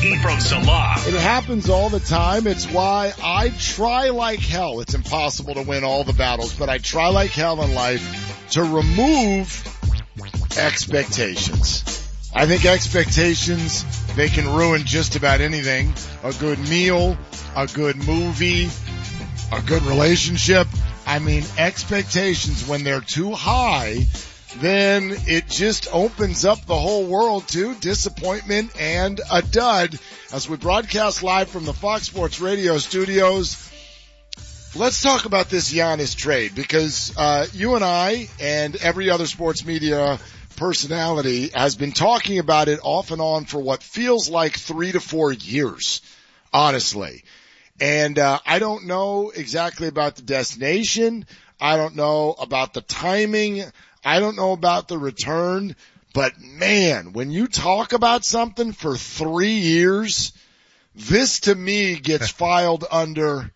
Ephraim Salam. It happens all the time. It's why I try like hell. It's impossible to win all the battles, but I try like hell in life to remove expectations. I think expectations, they can ruin just about anything. A good meal, a good movie, a good relationship. I mean, expectations, when they're too high, then it just opens up the whole world to disappointment and a dud. As we broadcast live from the Fox Sports Radio studios, let's talk about this Giannis trade, because you and I and every other sports media personality has been talking about it off and on for what feels like 3 to 4 years, honestly. And I don't know exactly about the destination. I don't know about the timing. I don't know about the return. But, man, when you talk about something for 3 years, this to me gets filed under,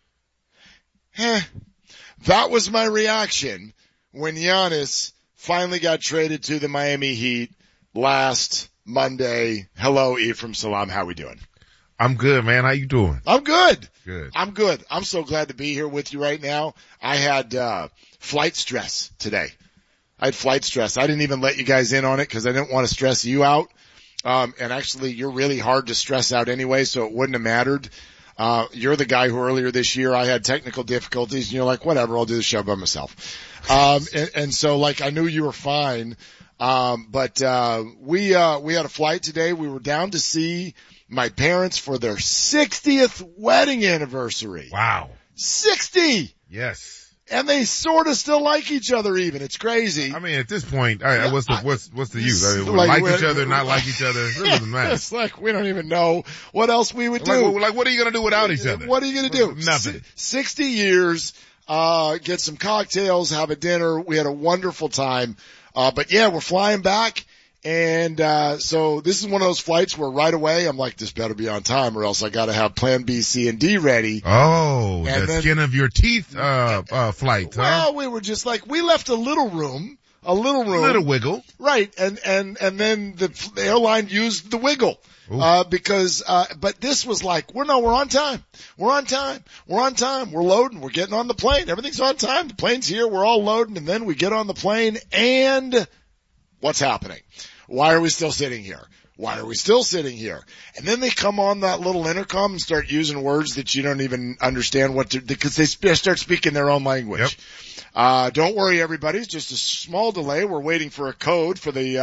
That was my reaction when Giannis finally got traded to the Miami Heat last Monday. Hello, Ephraim Salam. How we doing? I'm good, man. How you doing? I'm good. Good. I'm good. I'm so glad to be here with you right now. I had flight stress today. I didn't even let you guys in on it because I didn't want to stress you out. And actually, you're really hard to stress out anyway, so it wouldn't have mattered. You're the guy who earlier this year I had technical difficulties, and you're like, whatever, I'll do the show by myself. And so, like, I knew you were fine. But we had a flight today. We were down to see my parents for their 60th wedding anniversary. Wow. 60! Yes. And they sort of still like each other even. It's crazy. I mean, at this point, what's the use? I mean, like each other, not like each other. It doesn't matter. It's like we don't even know what else we would do. Like, what are you going to do without each other? What are you going to do? Nothing. 60 years, get some cocktails, have a dinner. We had a wonderful time. But yeah, we're flying back. And, so this is one of those flights where right away I'm like, this better be on time or else I gotta have plan B, C, and D ready. Oh, and the skin of your teeth, flight, huh? Well, we were just like, we left a little room. A little wiggle. Right. And then the airline used the wiggle. Because, but this was like, we're on time. We're on time. We're loading. We're getting on the plane. Everything's on time. The plane's here. We're all loading. And then we get on the plane and what's happening? Why are we still sitting here? And then they come on that little intercom and start using words that you don't even understand because they start speaking their own language. Yep. Don't worry, everybody. It's just a small delay. We're waiting for a code for the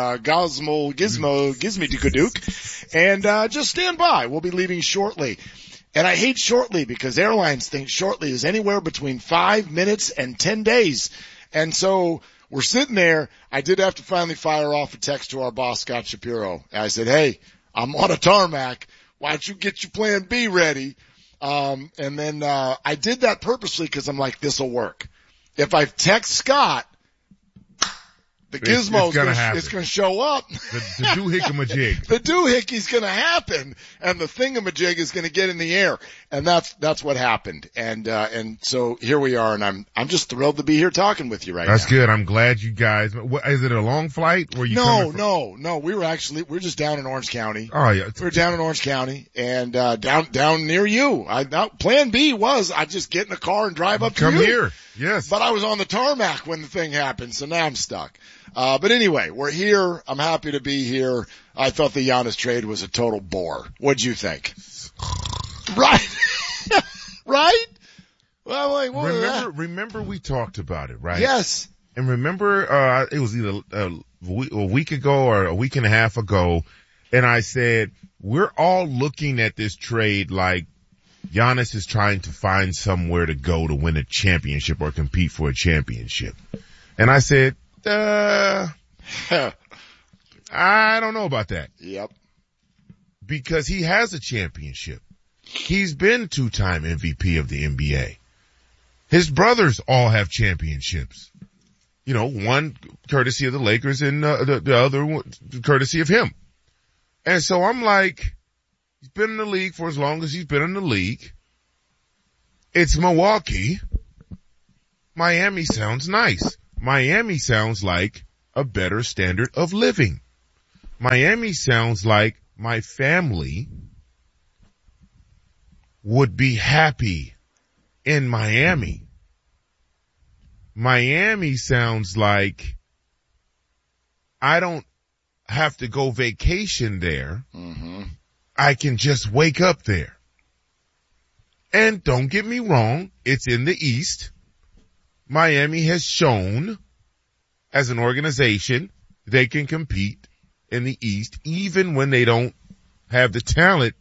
Gizmo, and just stand by. We'll be leaving shortly. And I hate shortly because airlines think shortly is anywhere between 5 minutes and 10 days. And so we're sitting there. I did have to finally fire off a text to our boss, Scott Shapiro. And I said, hey, I'm on a tarmac. Why don't you get your plan B ready? And then I did that purposely because I'm like, this'll work. If I text Scott, the gizmo is going to show up. The doohickamajig. The doohickey's going to happen, and the thingamajig is going to get in the air, and that's what happened. And so here we are, and I'm just thrilled to be here talking with you right now. That's good. I'm glad you guys. Is it a long flight? No. We're just down in Orange County. Oh yeah, we're down in Orange County, and down near you. Plan B was I just get in a car and drive up to you. Come here. Yes. But I was on the tarmac when the thing happened, so now I'm stuck. But anyway, we're here. I'm happy to be here. I thought the Giannis trade was a total bore. What'd you think? Right. Right? Well, like, what remember we talked about it, right? Yes. And remember, it was either a week ago or a week and a half ago, and I said, we're all looking at this trade like Giannis is trying to find somewhere to go to win a championship or compete for a championship. And I said, I don't know about that. Yep. Because he has a championship. He's been 2-time MVP of the NBA. His brothers all have championships. You know, one courtesy of the Lakers and the other one courtesy of him. And so I'm like, he's been in the league for as long as he's been in the league. It's Milwaukee. Miami sounds nice. Miami sounds like a better standard of living. Miami sounds like my family would be happy in Miami. Miami sounds like I don't have to go vacation there. Mm-hmm. I can just wake up there. And don't get me wrong, it's in the East. Miami has shown as an organization they can compete in the East even when they don't have the talent